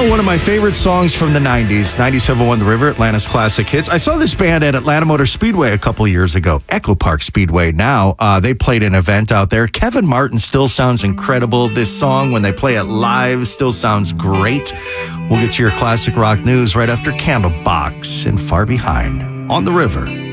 one of my favorite songs from the 90s, 97.1 The River, Atlanta's classic hits. I saw this band at Atlanta Motor Speedway a couple years ago, Echo Park Speedway. Now, they played an event out there. Kevin Martin still sounds incredible. This song, when they play it live, still sounds great. We'll get you your classic rock news right after Candlebox and Far Behind on The River.